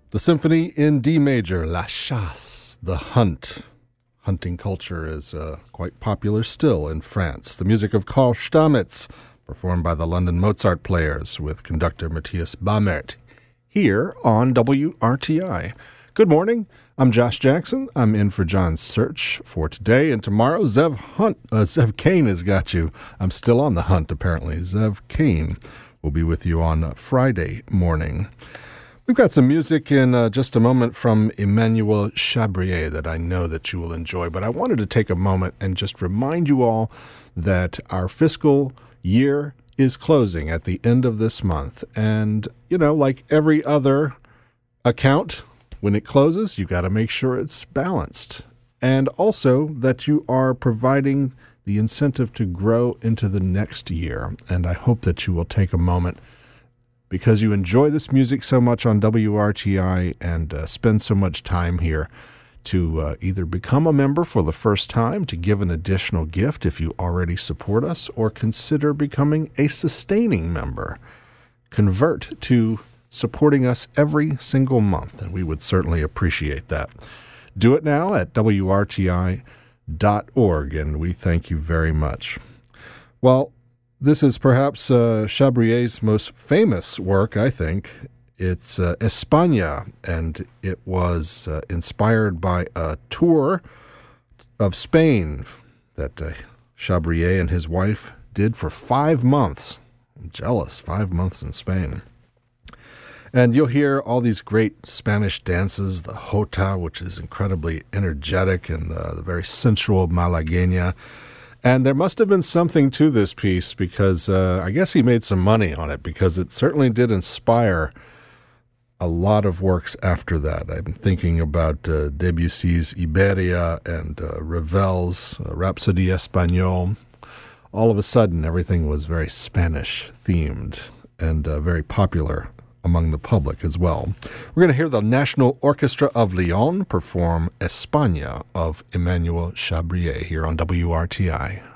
The symphony in D major, La Chasse, The Hunt. Hunting culture is quite popular still in France. The music of Karl Stamitz, performed by the London Mozart Players with conductor Matthias Bamert, here on WRTI. Good morning. I'm Josh Jackson. I'm in for John Search for today and tomorrow. Zev Kane has got you. I'm still on the hunt, apparently. Zev Kane will be with you on Friday morning. We've got some music in just a moment from Emmanuel Chabrier that I know that you will enjoy, but I wanted to take a moment and just remind you all that our fiscal year is closing at the end of this month. And, you know, like every other account, when it closes, you got to make sure it's balanced. And also that you are providing the incentive to grow into the next year. And I hope that you will take a moment, because you enjoy this music so much on WRTI and spend so much time here, to either become a member for the first time, to give an additional gift if you already support us, or consider becoming a sustaining member. Convert to supporting us every single month, and we would certainly appreciate that. Do it now at WRTI.org, and we thank you very much. Well, this is perhaps Chabrier's most famous work, I think. It's España, and it was inspired by a tour of Spain that Chabrier and his wife did for 5 months. I'm jealous, 5 months in Spain. And you'll hear all these great Spanish dances, the jota, which is incredibly energetic, and the very sensual malagueña. And there must have been something to this piece, because I guess he made some money on it, because it certainly did inspire a lot of works after that. I'm thinking about Debussy's Iberia and Ravel's Rhapsodie Espagnole. All of a sudden, everything was very Spanish-themed and very popular among the public as well. We're going to hear the National Orchestra of Lyon perform España of Emmanuel Chabrier here on WRTI.